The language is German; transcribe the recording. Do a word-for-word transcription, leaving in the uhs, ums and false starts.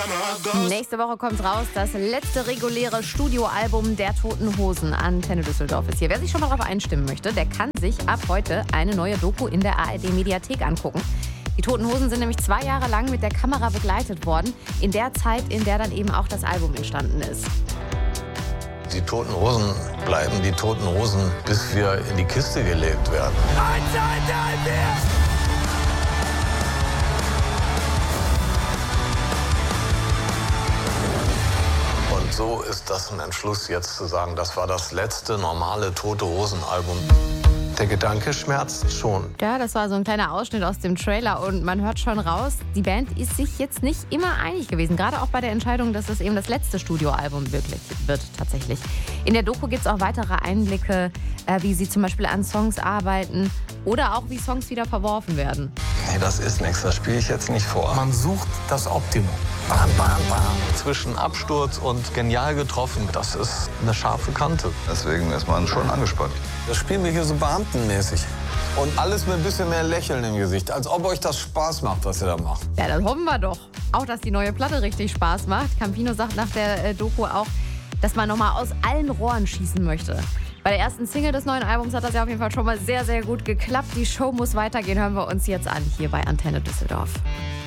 Nächste Woche kommt raus das letzte reguläre Studioalbum der Toten Hosen. Antenne Düsseldorf ist hier. Wer sich schon mal darauf einstimmen möchte, der kann sich ab heute eine neue Doku in der A R D-Mediathek angucken. Die Toten Hosen sind nämlich zwei Jahre lang mit der Kamera begleitet worden, in der Zeit, in der dann eben auch das Album entstanden ist. Die Toten Hosen bleiben die Toten Hosen, bis wir in die Kiste gelegt werden. Eins, zwei, drei, vier! Und so ist das ein Entschluss, jetzt zu sagen, das war das letzte normale Tote Hosen-Album. Der Gedanke schmerzt schon. Ja, das war so ein kleiner Ausschnitt aus dem Trailer und man hört schon raus, die Band ist sich jetzt nicht immer einig gewesen. Gerade auch bei der Entscheidung, dass es eben das letzte Studioalbum wirklich wird tatsächlich. In der Doku gibt es auch weitere Einblicke, äh, wie sie zum Beispiel an Songs arbeiten oder auch wie Songs wieder verworfen werden. Nee, das ist nichts, das spiele ich jetzt nicht vor. Man sucht das Optimum. Bam, bam, bam. Zwischen Absturz und genial getroffen, das ist eine scharfe Kante. Deswegen ist man schon angespannt. Das spielen wir hier so beamtenmäßig. Und alles mit ein bisschen mehr Lächeln im Gesicht, als ob euch das Spaß macht, was ihr da macht. Ja, dann hoffen wir doch. Auch, dass die neue Platte richtig Spaß macht. Campino sagt nach der äh, Doku auch, dass man nochmal aus allen Rohren schießen möchte. Bei der ersten Single des neuen Albums hat das ja auf jeden Fall schon mal sehr, sehr gut geklappt. Die Show muss weitergehen, hören wir uns jetzt an, hier bei Antenne Düsseldorf.